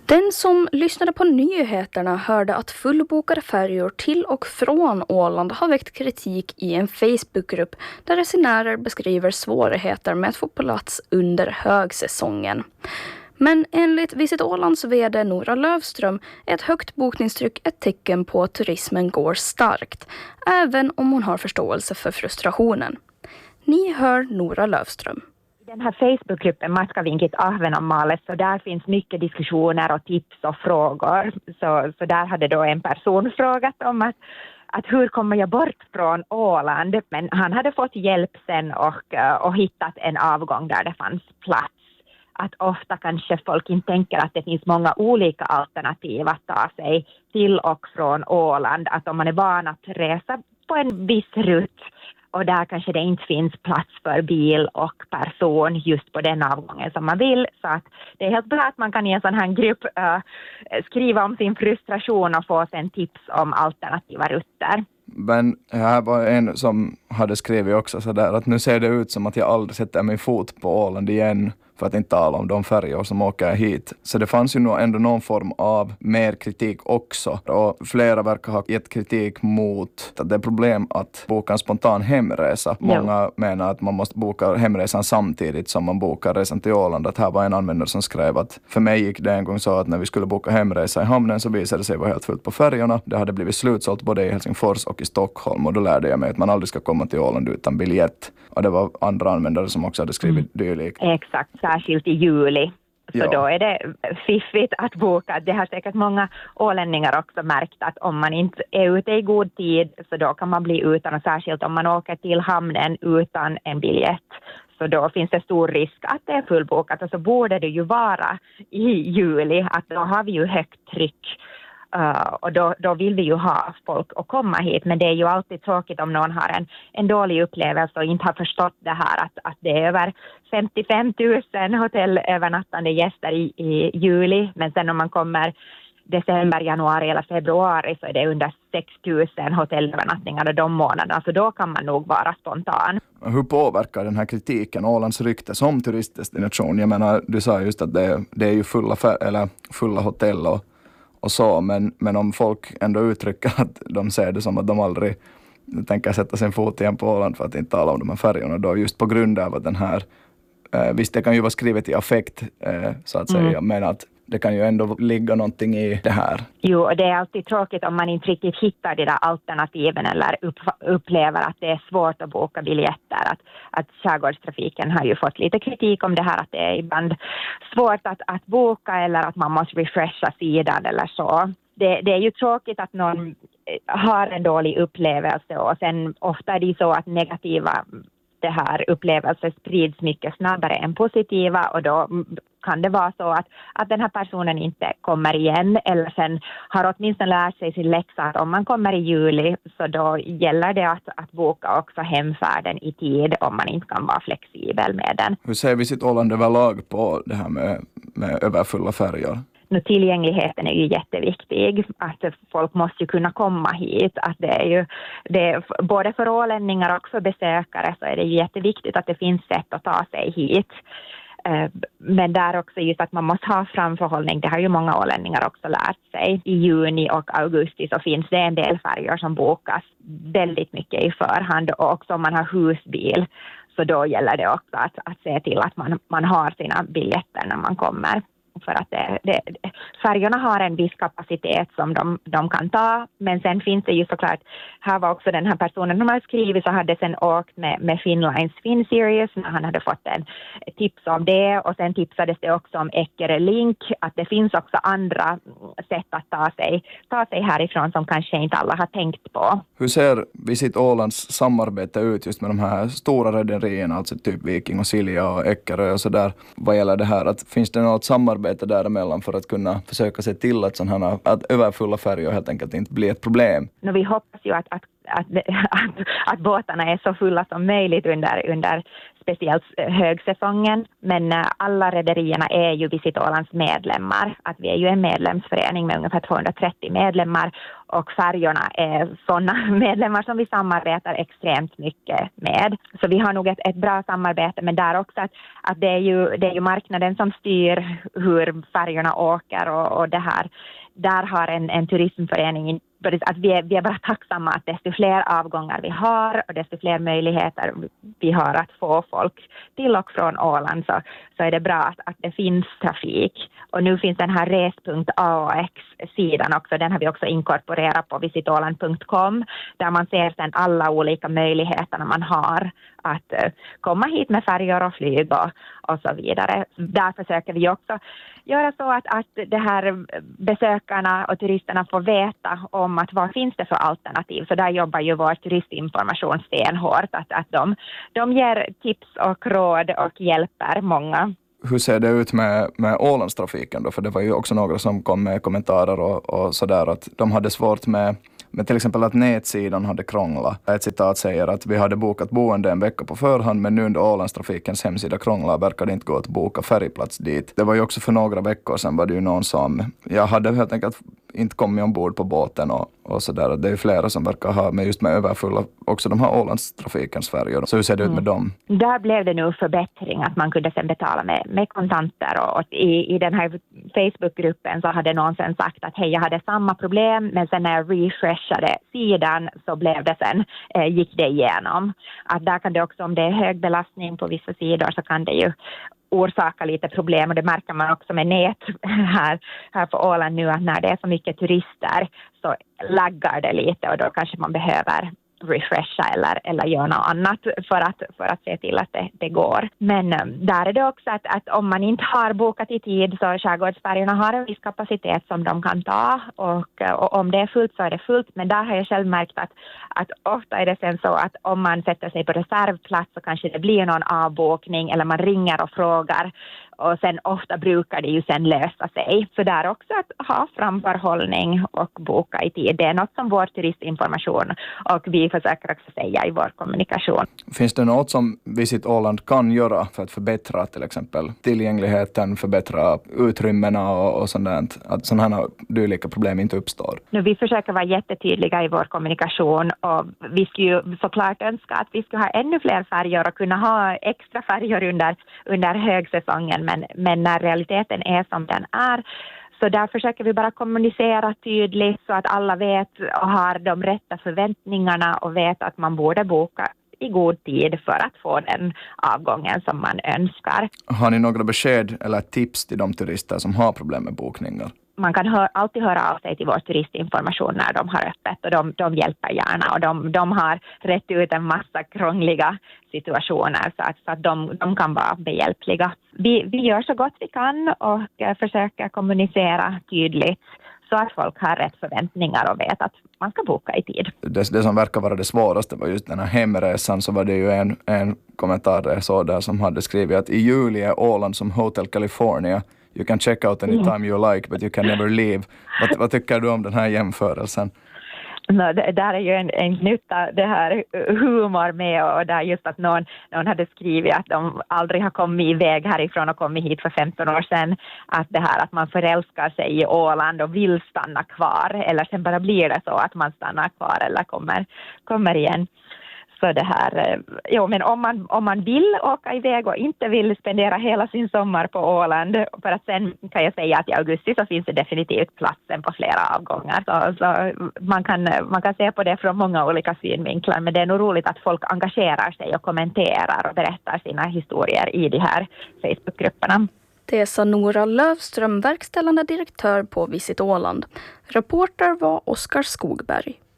Den som lyssnade på nyheterna hörde att fullbokade färjor till och från Åland har väckt kritik i en Facebookgrupp där resenärer beskriver svårigheter med att få plats under högsäsongen. Men enligt Visit Ålands vd Nora Lövström är ett högt bokningstryck ett tecken på att turismen går starkt, även om hon har förståelse för frustrationen. Ni hör Nora Lövström. I den här Facebookgruppen Matkavinkit Ahvenanmaalle, så där finns mycket diskussioner och tips och frågor. Så där hade då en person frågat om att hur kommer jag bort från Åland? Men han hade fått hjälp sen och hittat en avgång där det fanns plats. Att ofta kanske folk inte tänker att det finns många olika alternativ att ta sig till och från Åland. Att om man är van att resa på en viss rutt och där kanske det inte finns plats för bil och person just på den avgången som man vill. Så att det är helt bra att man kan i en sån här grupp skriva om sin frustration och få sen tips om alternativa rutter. Men här var en som hade skrivit också sådär att nu ser det ut som att jag aldrig sätter min fot på Åland igen, för att inte tala om de färjor som åker hit. Så det fanns ju ändå någon form av mer kritik också. Och flera verkar ha gett kritik mot att det är problem att boka en spontan hemresa. Många menar att man måste boka hemresan samtidigt som man bokar resan till Åland. Att här var en användare som skrev att för mig gick det en gång så att när vi skulle boka hemresa i hamnen så visade det sig vara helt fullt på färjorna. Det hade blivit slutsålt både i Helsingfors och i Stockholm, och då lärde jag mig att man aldrig ska komma till Åland utan biljett. Och det var andra användare som också hade skrivit dylikt. Exakt, särskilt i juli. Så då är det fiffigt att boka. Det har säkert många ålänningar också märkt att om man inte är ute i god tid så då kan man bli utan, och särskilt om man åker till hamnen utan en biljett. Så då finns det stor risk att det är fullbokat, och så borde det ju vara i juli, att då har vi ju högt tryck. Och då vill vi ju ha folk att komma hit, men det är ju alltid tråkigt om någon har en dålig upplevelse och inte har förstått det här att det är över 55 000 hotellövernattande gäster i juli, men sen om man kommer december, januari eller februari så är det under 6 000 hotellövernattningar och de månaderna, så då kan man nog vara spontan. Hur påverkar den här kritiken Ålands rykte som turistdestination? Jag menar, du sa just att det är ju fulla hotell och så, men om folk ändå uttrycker att de ser det som att de aldrig tänker sätta sin fot igen på Åland, för att inte tala om de här färgerna då, just på grund av att den här, visst det kan ju vara skrivet i affekt så att säga, men att det kan ju ändå ligga någonting i det här. Jo, och det är alltid tråkigt om man inte riktigt hittar de där alternativen eller upplever att det är svårt att boka biljetter. Att skärgårdstrafiken har ju fått lite kritik om det här, att det är ibland svårt att boka eller att man måste refresha sidan eller så. Det är ju tråkigt att någon har en dålig upplevelse, och sen ofta är det så att negativa det här upplevelser sprids mycket snabbare än positiva, och då kan det vara så att den här personen inte kommer igen, eller sen har åtminstone lärt sig sin läxa att om man kommer i juli så då gäller det att boka också hemfärden i tid om man inte kan vara flexibel med den. Hur ser Visit Åland överlag på det här med överfulla färjor? Tillgängligheten är ju jätteviktig, att folk måste ju kunna komma hit, att det är både för ålänningar och för besökare så är det jätteviktigt att det finns sätt att ta sig hit. Men där också just att man måste ha framförhållning, det har ju många ålänningar också lärt sig. I juni och augusti så finns det en del färjor som bokas väldigt mycket i förhand, och också om man har husbil så då gäller det också att se till att man har sina biljetter när man kommer. För att färjorna har en viss kapacitet som de kan ta, men sen finns det ju såklart, här var också den här personen som har skrivit så hade sen åkt med Finnlines Finn Series när han hade fått en tips om det, och sen tipsades det också om Eckerö Link, att det finns också andra sätt att ta sig härifrån som kanske inte alla har tänkt på. Hur ser Visit Ålands samarbete ut just med de här stora rederierna, alltså typ Viking och Silja och Eckerö och sådär, vad gäller det här, att finns det något samarbete däremellan för att kunna försöka se till att överfulla färjor helt enkelt inte blir ett problem? Vi hoppas ju att båtarna är så fulla som möjligt under speciellt högsäsongen, men alla rederierna är ju Visit Ålands medlemmar. Att vi är ju en medlemsförening med ungefär 230 medlemmar och färjorna är sådana medlemmar som vi samarbetar extremt mycket med. Så vi har nog ett bra samarbete, men där också att det är ju marknaden som styr hur färjorna åker och det här. Där har en turismförening att vi är bara tacksamma att desto fler avgångar vi har och desto fler möjligheter vi har att få folk till och från Åland, så är det bra att det finns trafik. Och nu finns den här res.aox-sidan också, den har vi också inkorporerat på visitåland.com, där man ser sen alla olika möjligheterna man har att komma hit med färjor och flyg och så vidare. Där försöker vi också göra så att det här besökarna och turisterna får veta om att vad finns det för alternativ. Så där jobbar ju vår turistinformation stenhårt, att de ger tips och råd och hjälper många. Hur ser det ut med Ålandstrafiken då? För det var ju också några som kom med kommentarer och sådär att de hade svårt med till exempel att nätsidan hade krånglat. Ett citat säger att vi hade bokat boende en vecka på förhand, men nu under Ålandstrafikens hemsida krånglar verkar det inte gå att boka färgplats dit. Det var ju också för några veckor sedan var det ju någon som jag hade helt enkelt inte kommit ombord på båten och sådär. Det är ju flera som verkar ha med överfulla också de här Ålandstrafikens färjor. Så hur ser det ut med dem? Där blev det nu förbättring att man kunde sen betala med kontanter och i den här Facebookgruppen så hade någon sen sagt att hej, jag hade samma problem, men sen när jag refreshade sidan så blev det sen, gick det igenom. Att där kan det också, om det är hög belastning på vissa sidor så kan det ju orsaka lite problem, och det märker man också med nät här på Åland nu, att när det är så mycket turister så laggar det lite och då kanske man behöver refresha eller göra något annat för att se till att det går. Men där är det också att om man inte har bokat i tid så skärgårdsfärjorna har en viss kapacitet som de kan ta och om det är fullt så är det fullt, men där har jag själv märkt att ofta är det sen så att om man sätter sig på reservplats så kanske det blir någon avbokning eller man ringer och frågar, och sen ofta brukar det ju sen lösa sig. Så där också att ha framförhållning och boka i tid. Det är något som vår turistinformation och vi försöker också säga i vår kommunikation. Finns det något som Visit Åland kan göra för att förbättra till exempel tillgängligheten, förbättra utrymmena och sådant, att sådana här dylika problem inte uppstår? Vi försöker vara jättetydliga i vår kommunikation och vi skulle ju såklart önska att vi skulle ha ännu fler färjor och kunna ha extra färjor under högsäsongen. Men när realiteten är som den är, så där försöker vi bara kommunicera tydligt så att alla vet och har de rätta förväntningarna och vet att man borde boka i god tid för att få den avgången som man önskar. Har ni några besked eller tips till de turister som har problem med bokningar? Man kan alltid höra av sig till vår turistinformation när de har öppet, och de hjälper gärna, och de har rätt ut en massa krångliga situationer så att de kan vara behjälpliga. Vi gör så gott vi kan och försöker kommunicera tydligt så att folk har rätt förväntningar och vet att man ska boka i tid. Det som verkar vara det svåraste var just den här hemresan, så var det ju en kommentar där jag såg där som hhade skrivit att i juli är Åland som Hotel California. You can check out anytime you like, but you can never leave. Vad tycker du om den här jämförelsen? Det där är ju en knutta det här humor med, och där just att någon hade skrivit att de aldrig har kommit iväg härifrån och kommit hit för 15 år sedan. Att det här att man förälskar sig i Åland och vill stanna kvar, eller sen bara blir det så att man stannar kvar eller kommer igen. Så det här, men om man vill åka iväg och inte vill spendera hela sin sommar på Åland, för att sen kan jag säga att i augusti så finns det definitivt platsen på flera avgångar. Så man kan se på det från många olika synvinklar, men det är nog roligt att folk engagerar sig och kommenterar och berättar sina historier i de här Facebookgrupperna. Det sa Nora Lövström, verkställande direktör på Visit Åland. Reporter var Oskar Skogberg.